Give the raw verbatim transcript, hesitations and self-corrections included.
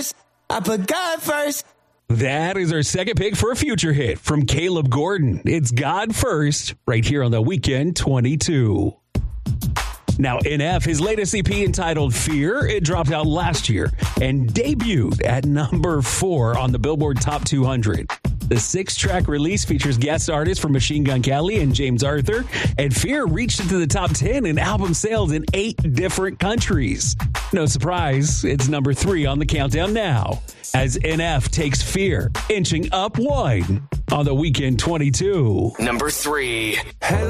first. I put God first. That is our second pick for a future hit from Caleb Gordon. It's God First, right here on the Weekend twenty-two. Now, N F, his latest E P entitled Fear, it dropped out last year and debuted at number four on the Billboard Top two hundred. The six-track release features guest artists from Machine Gun Kelly and James Arthur, and Fear reached into the top ten in album sales in eight different countries. No surprise, it's number three on the countdown now, as N F takes Fear, inching up one on the Weekend twenty-two. Number three. Hello.